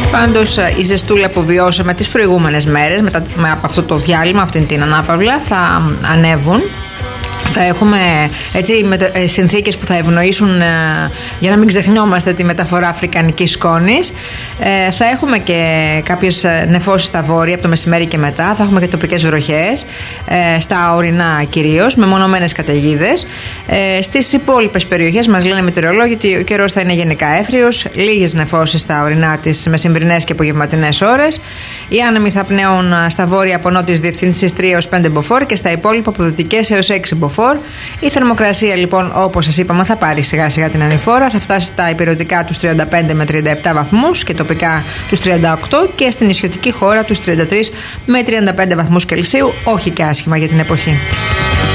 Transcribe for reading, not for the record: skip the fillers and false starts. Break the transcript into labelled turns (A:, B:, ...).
A: Πάντως η ζεστούλα που βιώσαμε τις προηγούμενες μέρες από αυτό το διάλειμμα, αυτήν την ανάπαυλα, θα ανέβουν. Θα έχουμε έτσι συνθήκες που θα ευνοήσουν, για να μην ξεχνιόμαστε, τη μεταφορά αφρικανικής σκόνης. Θα έχουμε και κάποιες νεφώσεις στα βόρεια από το μεσημέρι και μετά. Θα έχουμε και τοπικές βροχές, στα ορεινά κυρίως, με μονομένες καταιγίδες. Στις υπόλοιπες περιοχές μας λένε μετεωρολόγοι ότι ο καιρός θα είναι γενικά έθριος, λίγες νεφώσεις στα ορεινά τις μεσημβρινές και απογευματινές ώρες. Οι άνεμοι θα πνέουν στα βόρεια από νότιες διευθύνσεις 3 έως 5 μποφόρ και στα υπόλοιπα από δυτικές έως 6 μποφόρ. Η θερμοκρασία λοιπόν, όπως σας είπαμε, θα πάρει σιγά σιγά την ανηφόρα. Θα φτάσει στα υπηρετικά τους 35 με 37 βαθμούς και τοπικά τους 38 και στην νησιωτική χώρα τους 33 με 35 βαθμούς Κελσίου. Όχι και άσχημα για την εποχή.